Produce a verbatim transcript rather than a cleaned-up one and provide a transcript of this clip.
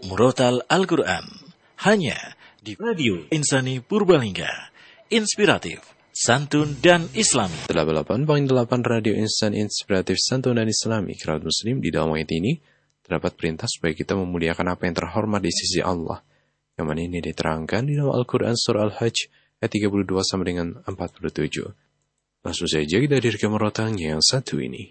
Murotal Al-Quran, hanya di Radio Insani Purbalingga, inspiratif, santun dan islami. delapan puluh delapan koma delapan Radio Insan Inspiratif Santun dan Islami. Kerabat Muslim, di dalam ayat ini terdapat perintah supaya kita memuliakan apa yang terhormat di sisi Allah. Yang mana ini diterangkan di dalam Al-Quran Surah Al-Hajj ayat tiga puluh dua sampai dengan empat puluh tujuh. Langsung saja kita hadirkan murotalnya yang satu ini.